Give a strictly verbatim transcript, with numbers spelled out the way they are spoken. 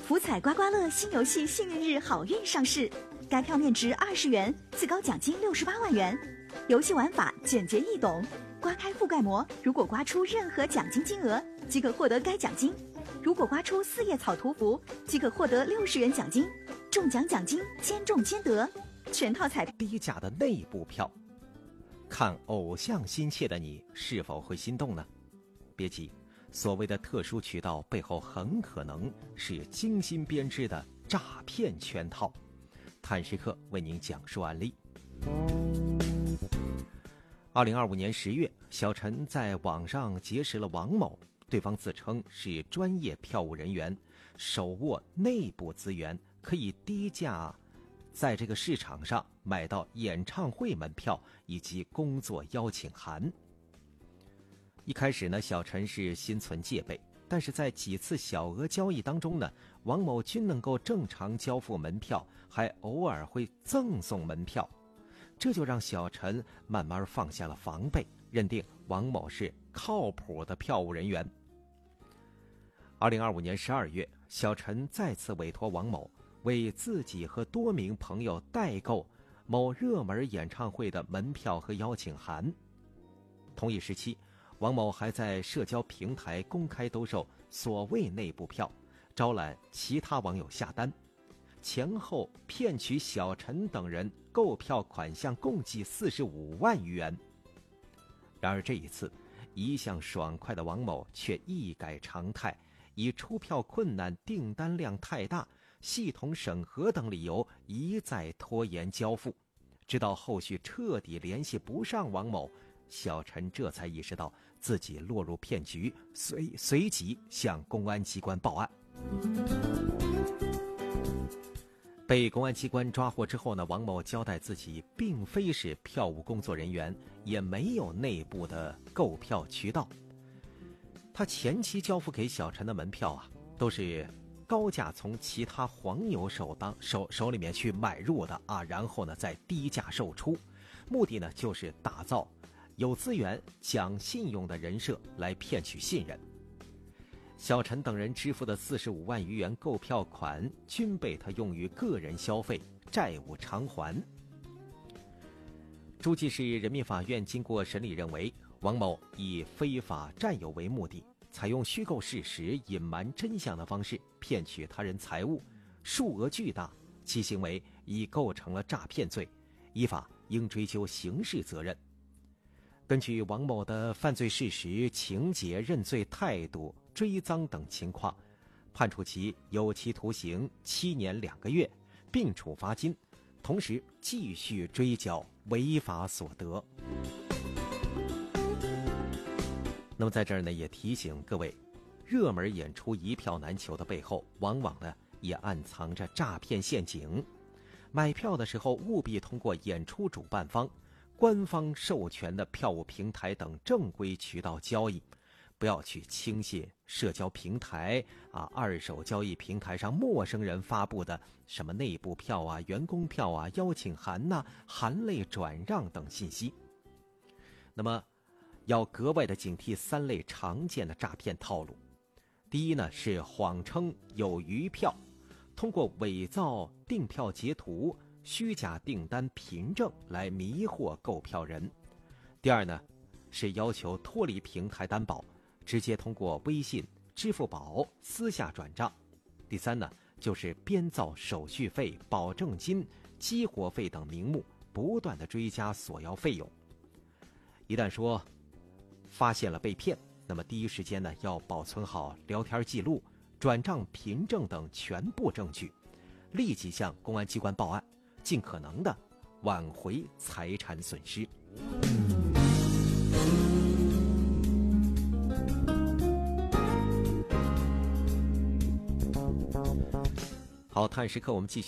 福彩刮刮乐新游戏幸运日好运上市，该票面值二十元，最高奖金六十八万元。游戏玩法简洁易懂，刮开覆盖膜，如果刮出任何奖金金额，即可获得该奖金。如果刮出四叶草图符，即可获得六十元奖金，中奖奖金千中千得。全套彩低价的内部票，看偶像心切的你是否会心动呢？别急，所谓的特殊渠道背后很可能是精心编织的诈骗圈套。探时刻为您讲述案例。二零二五年十月，小陈在网上结识了王某，对方自称是专业票务人员，手握内部资源，可以低价在这个市场上买到演唱会门票以及工作邀请函。一开始呢，小陈是心存戒备，但是在几次小额交易当中呢，王某均能够正常交付门票，还偶尔会赠送门票，这就让小陈慢慢放下了防备，认定王某是靠谱的票务人员。二零二五年十二月，小陈再次委托王某为自己和多名朋友代购某热门演唱会的门票和邀请函。同一时期，王某还在社交平台公开兜售所谓内部票，招揽其他网友下单，前后骗取小陈等人购票款项共计四十五万余元。然而这一次，一向爽快的王某却一改常态，以出票困难、订单量太大、系统审核等理由一再拖延交付，直到后续彻底联系不上王某，小陈这才意识到自己落入骗局，随随即向公安机关报案。被公安机关抓获之后呢，王某交代自己并非是票务工作人员，也没有内部的购票渠道。他前期交付给小陈的门票啊，都是高价从其他黄牛手当手手里面去买入的啊，然后呢再低价售出，目的呢就是打造有资源、讲信用的人设来骗取信任。小陈等人支付的四十五万余元购票款均被他用于个人消费，债务偿还。诸暨市人民法院经过审理认为，王某以非法占有为目的，采用虚构事实、隐瞒真相的方式骗取他人财物，数额巨大，其行为已构成了诈骗罪，依法应追究刑事责任。根据王某的犯罪事实、情节、认罪态度、追赃等情况，判处其有期徒刑七年两个月，并处罚金，同时继续追缴违法所得。那么在这儿呢，也提醒各位，热门演出一票难求的背后，往往呢也暗藏着诈骗陷阱。买票的时候，务必通过演出主办方、官方授权的票务平台等正规渠道交易，不要去轻信社交平台啊、二手交易平台上陌生人发布的什么内部票啊、员工票啊、邀请函呐、含泪转让等信息。那么要格外的警惕三类常见的诈骗套路。第一呢，是谎称有余票，通过伪造订票截图、虚假订单凭证来迷惑购票人。第二呢，是要求脱离平台担保，直接通过微信、支付宝私下转账。第三呢，就是编造手续费、保证金、激活费等名目，不断的追加索要费用。一旦说发现了被骗，那么第一时间呢，要保存好聊天记录、转账凭证等全部证据，立即向公安机关报案，尽可能的挽回财产损失。好，探时刻我们继续